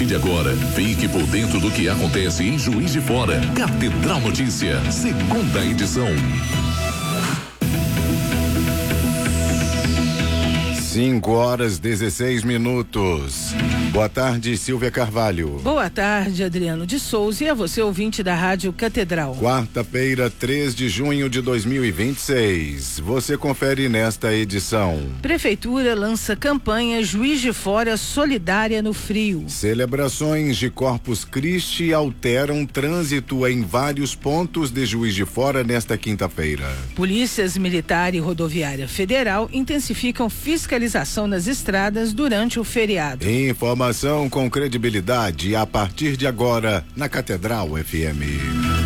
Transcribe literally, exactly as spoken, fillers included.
partir de agora, fique por dentro do que acontece em Juiz de Fora. Catedral Notícia, segunda edição. Cinco horas, dezesseis minutos. Boa tarde, Silvia Carvalho. Boa tarde, Adriano de Souza, e a você, ouvinte da Rádio Catedral. Quarta-feira, três de junho de dois mil e vinte e seis. Você confere nesta edição. Prefeitura lança campanha Juiz de Fora Solidária no Frio. Celebrações de Corpus Christi alteram trânsito em vários pontos de Juiz de Fora nesta quinta-feira. Polícias Militar e Rodoviária Federal intensificam fiscalização nas estradas durante o feriado. Informação com credibilidade a partir de agora na Catedral F M.